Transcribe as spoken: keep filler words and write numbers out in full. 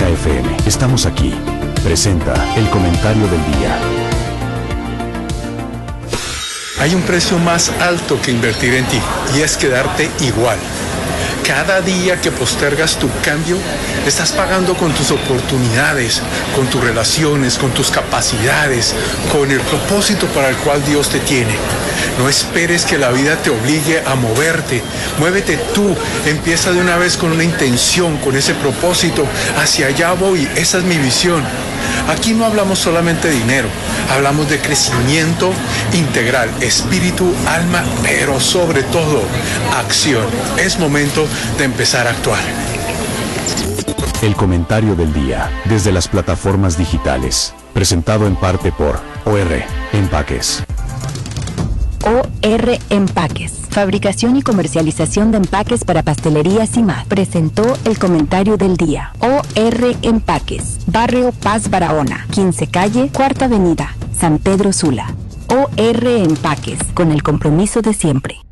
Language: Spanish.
Roca F M. Estamos aquí. Presenta el comentario del día. Hay un precio más alto que invertir en ti, y es quedarte igual. Cada día que postergas tu cambio, estás pagando con tus oportunidades, con tus relaciones, con tus capacidades, con el propósito para el cual Dios te tiene. No esperes que la vida te obligue a moverte. Muévete tú. Empieza de una vez con una intención, con ese propósito. Hacia allá voy. Esa es mi visión. Aquí no hablamos solamente de dinero. Hablamos de crecimiento integral, espíritu, alma, pero sobre todo, acción. Es momento de empezar a actuar. El comentario del día, desde las plataformas digitales. Presentado en parte por O R Empaques. O R Empaques, fabricación y comercialización de empaques para pastelerías y más. Presentó el comentario del día. O R Empaques, Barrio Paz Barahona, quince calle, Cuarta Avenida, San Pedro Sula. O R Empaques, con el compromiso de siempre.